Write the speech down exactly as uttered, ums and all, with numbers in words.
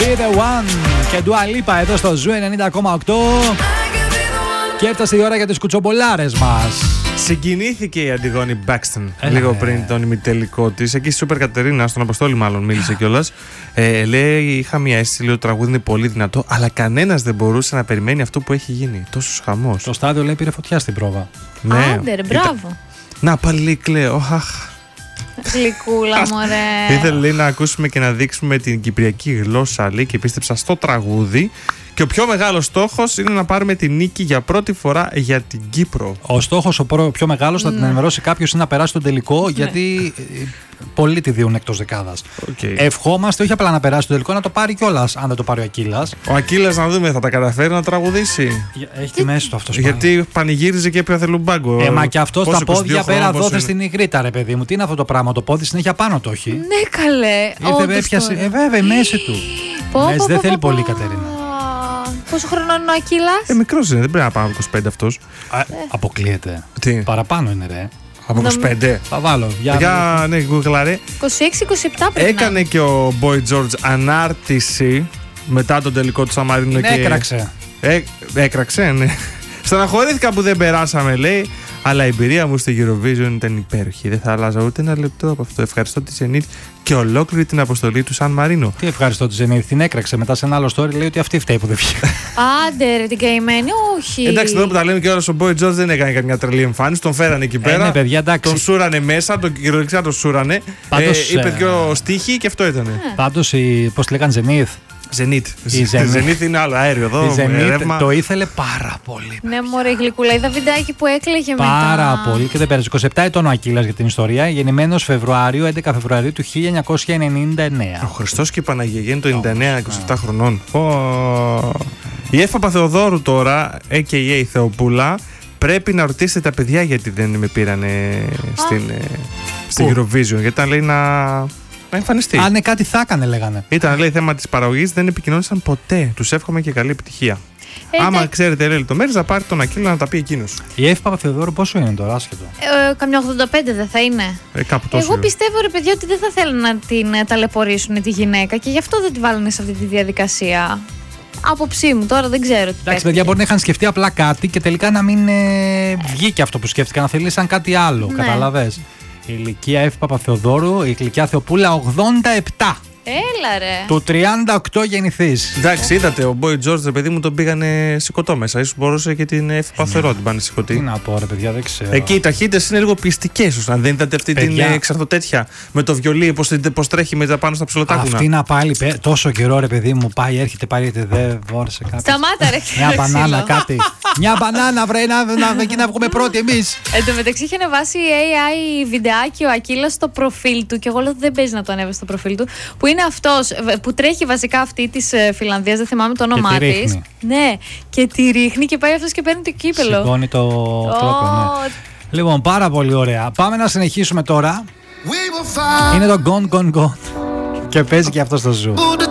the one. Και Dua Lipa εδώ στο Ζου ενενήντα κόμμα οκτώ. Και έφτασε η ώρα για τις κουτσομπολάρες μας. Συγκινήθηκε η Αντιγόνη Μπάξτον Έλα, λίγο ε. πριν τον ημιτελικό τη. Εκεί στη Σούπερ Κατερίνα, στον Αποστόλη, μάλλον μίλησε κιόλας. Ε, λέει: είχα μια αίσθηση, λέει, το τραγούδι είναι πολύ δυνατό, αλλά κανένας δεν μπορούσε να περιμένει αυτό που έχει γίνει. Τόσος χαμός. Το στάδιο, λέει, πήρε φωτιά στην πρόβα. Ναι. Άντε ρε, μπράβο. Να πάλι λέει, κλαίω. Αχ. Γλυκούλα, μωρέ. Ήθελε, λέει, να ακούσουμε και να δείξουμε την κυπριακή γλώσσα, λέει, και πίστεψα στο τραγούδι. Και ο πιο μεγάλος στόχος είναι να πάρουμε τη νίκη για πρώτη φορά για την Κύπρο. Ο στόχος ο προ- πιο μεγάλος, θα την ενημερώσει κάποιος, είναι να περάσει τον τελικό, γιατί ε, πολλοί τη διούν εκτός δεκάδας. Okay. Ευχόμαστε όχι απλά να περάσει τον τελικό, να το πάρει κιόλας, αν δεν το πάρει ο Ακύλας. Ο Ακύλας, να δούμε, θα τα καταφέρει να τραγουδήσει. Έχει τη μέση του αυτός. πάλι. Γιατί πανηγύριζε και έπιαθε λουμπάγκο. Ε, μα και αυτό Πόσο, στα πόδια είκοσι δύο πέρα χρόνων, δόθε πόσο στην υγρήτα, ρε παιδί μου. Τι είναι αυτό το πράγμα, το πόδι συνέχεια πάνω το έχει. Ναι, καλέ. Ήρθε, Όντως έπιασε. τώρα. Ε, βέβαια, η μέση του. Πω, Μέση πω, δεν πω, θέλει πω, πολύ, πω. Κατερίνα. Πόσο χρονών είναι ο Ακύλας? Ε, μικρός είναι, δεν πρέπει να πάμε από είκοσι πέντε αυτός. Α, αποκλείεται. Τι, Παραπάνω είναι, ρε. από είκοσι πέντε. Θα βάλω. Για... Για, ναι, γκουγκλάρε. είκοσι έξι είκοσι επτά πρέπει να Έκανε είναι. και ο Boy George ανάρτηση μετά τον τελικό του Σαμαρίνο. Την και... έκραξε. Ε, έκραξε, ναι. Στεναχωρήθηκα που δεν περάσαμε, λέει, αλλά η εμπειρία μου στη Eurovision ήταν υπέροχη. Δεν θα άλλαζα ούτε ένα λεπτό από αυτό. Ευχαριστώ τη Zenith και ολόκληρη την αποστολή του Σαν Μαρίνο. Τι ευχαριστώ τη Zenith. Την έκραξε μετά σε ένα άλλο story. Λέει ότι αυτή φταίει που δεν βγήκε. Άντε ρε, την καημένη, όχι. Εντάξει, εδώ που τα λέμε και όλα, ο Boy George δεν έκανε καμιά τρελή εμφάνιση. Τον φέρανε εκεί πέρα. ναι, παιδιά, εντάξει. Τον σούρανε μέσα, τον κυριολεκτικά τον σούρανε. Πάντως, ε, είπε ε, δυο στίχοι και αυτό ήταν. Πάντως, πώς τη λέγανε, Zenith. Zenith. Η Zenith. Zenith είναι άλλο αέριο εδώ. Η Zenith ρεύμα. το ήθελε πάρα πολύ. Ναι, μωρέ, η γλυκούλα. Είδα βιντεάκι που έκλαιγε μετά. Πάρα πολύ και δεν πέρασε. είκοσι επτά ετών ο Ακύλας για την ιστορία. Γεννημένος Φεβρουάριο, έντεκα Φεβρουαρίου του χίλια εννιακόσια ενενήντα εννέα. Ο Χριστός και η Παναγία γίνεται το ενενήντα εννέα, είκοσι επτά χρονών. Ω. Η Εύα Παπαθεοδόρου τώρα, έι κέι έι Θεοπούλα, πρέπει να ρωτήσετε τα παιδιά γιατί δεν με πήρανε στην, ε, στην Eurovision. Γιατί ήταν, λέει, να, να εμφανιστεί. Αν ναι, κάτι θα έκανε, λέγανε. Ήταν, λέει, θέμα της παραγωγής, δεν επικοινώνησαν ποτέ. Τους εύχομαι και καλή επιτυχία. Ε, Άμα ναι. ξέρετε, λέει, λεπτομέρειες, θα πάρει τον Ακύλα να τα πει εκείνος. Η Εύα Παπαθεοδόρου πόσο είναι τώρα, άσχετο. Ε, καμιά ογδόντα πέντε δεν θα είναι. Ε, κάπου τόσο. Εγώ πιστεύω, ρε παιδιά, ότι δεν θα θέλουν να την ε, ταλαιπωρήσουν τη γυναίκα και γι' αυτό δεν τη βάλουν σε αυτή τη διαδικασία. Άποψή μου, τώρα δεν ξέρω τι Εντάξει, πέφτει. παιδιά, μπορεί να είχαν σκεφτεί απλά κάτι και τελικά να μην ε, βγήκε αυτό που σκέφτηκαν, να θελήσαν κάτι άλλο. Ναι. Καταλαβες. Η ηλικία Εύα Παπαθεοδόρου, η ηλικία Θεοπούλα ογδόντα επτά. Έλα ρε. Του τριάντα οκτώ γεννηθείς. Εντάξει, είδατε, ο Boy George, ρε παιδί μου, τον πήγανε σηκωτό μέσα. Ίσως μπορούσε και την Εύα Παπαθεοδόρου την πάνε Τι σηκωτή. να πω, ρε παιδιά, δεν ξέρω. Εκεί οι ταχύτητες είναι λίγο πιστικές, αν δεν είδατε αυτή Παιδιά. την εξαρτοτέτια με το βιολί, πώς, πώς τρέχει μετά πάνω στα ψιλοτάκουνα. Αυτή να πάλι πε- τόσο καιρό, ρε παιδί μου, πάει, έρχεται, πάει, έρχεται, δεν βόρεσε κάτι. Σταμάτα ρε. Μια ρε, μπανάνα, ξύλο. κάτι. Μια μπανάνα, βρε, να, να, εκεί να βγούμε πρώτοι εμείς. Εν τω μεταξύ είχε ανεβάσει η έι άι βιντεάκι ο Ακύλας στο προφίλ του και εγώ λέω δεν παίζει να το ανέβει στο προφίλ του. Που είναι αυτός που τρέχει βασικά αυτή της ε, Φιλανδίας, δεν θυμάμαι το όνομά τη της. ρίχνει. Ναι, και τη ρίχνει και πάει αυτός και παίρνει το κύπελο. Σηκώνει το τρόπο, ναι. Ω, Λοιπόν, πάρα πολύ ωραία. Πάμε να συνεχίσουμε τώρα. Είναι το Gone Gone Gone. Και παίζει και αυτό στο Ζου.